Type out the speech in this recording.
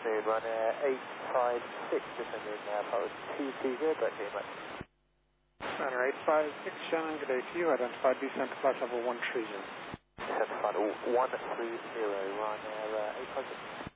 afternoon, Ryanair 856, descending post 220, back to you, mate. Ryanair 856, Shannon, good day to you. Identified descent to flight level 130. Descent to flight 130, Ryanair 856.